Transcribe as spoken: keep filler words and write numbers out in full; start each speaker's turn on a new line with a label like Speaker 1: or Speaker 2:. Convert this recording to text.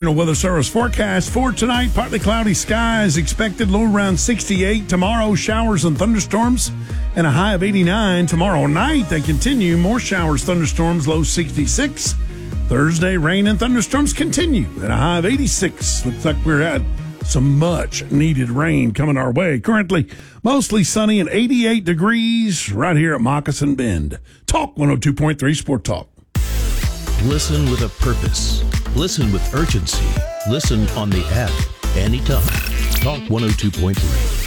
Speaker 1: Weather Service forecast for tonight: partly cloudy skies expected, low around sixty-eight. Tomorrow, showers and thunderstorms, and a high of eighty-nine. Tomorrow night, they continue. More showers, thunderstorms, low sixty-six. Thursday, rain and thunderstorms continue at a high of eighty-six. Looks like we're at some much needed rain coming our way. Currently, mostly sunny and eighty-eight degrees right here at Moccasin Bend. Talk one oh two point three Sport Talk.
Speaker 2: Listen with a purpose. Listen with urgency. Listen on the app anytime. Talk one oh two point three.